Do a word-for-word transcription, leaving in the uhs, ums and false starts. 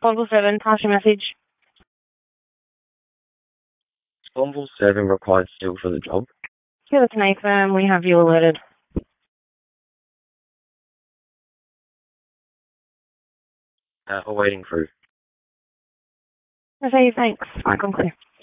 Level seven, pass your message. Level seven required still for the job. Here with Nathan, we have you alerted. Uh, awaiting crew. Okay, thanks. I'm clear.